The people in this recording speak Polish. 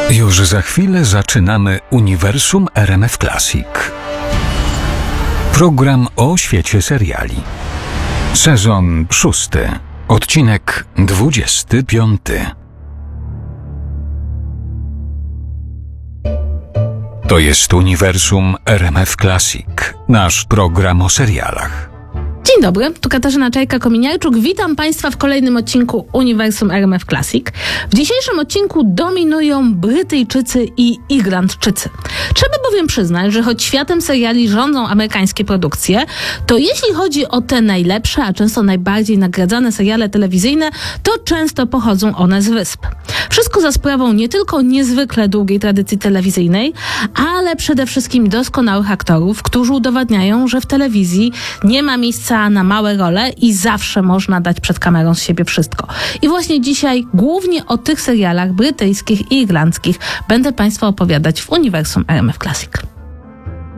Już za chwilę zaczynamy Uniwersum RMF Classic. Program o świecie seriali. Sezon 6. Odcinek 25. To jest Uniwersum RMF Classic, nasz program o serialach. Dzień dobry, tu Katarzyna Czajka-Kominiarczuk. Witam Państwa w kolejnym odcinku Uniwersum RMF Classic. W dzisiejszym odcinku dominują Brytyjczycy i Irlandczycy. Trzeba bowiem przyznać, że choć światem seriali rządzą amerykańskie produkcje, to jeśli chodzi o te najlepsze, a często najbardziej nagradzane seriale telewizyjne, to często pochodzą one z wysp. Wszystko za sprawą nie tylko niezwykle długiej tradycji telewizyjnej, ale przede wszystkim doskonałych aktorów, którzy udowadniają, że w telewizji nie ma miejsca na małe role i zawsze można dać przed kamerą z siebie wszystko. I właśnie dzisiaj głównie o tych serialach brytyjskich i irlandzkich będę Państwu opowiadać w Uniwersum RMF Classic.